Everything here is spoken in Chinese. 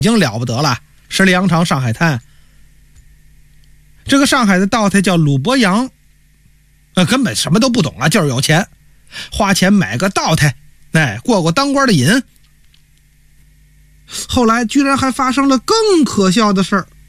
已经了不得了，十里洋场上海滩。这个上海的道台叫鲁伯阳，根本什么都不懂啊，就是有钱，花钱买个道台，过当官的瘾。后来居然还发生了更可笑的事儿。